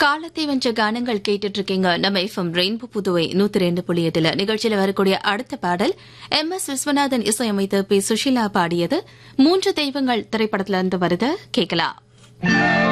காலத்தை வென்ற கானங்கள் கேட்டுட்டு இருக்கீங்க நம்ம எஃப்எம் ரெயின்போ புதுவை 102.8 நிகழ்ச்சியில வரக்கூடிய அடுத்த பாடல் MS விஸ்வநாதன் இசையமைத்து பி சுஷீலா பாடியது 3 தெய்வங்கள் திரைப்படத்திலிருந்து வருது கேட்கலாம்.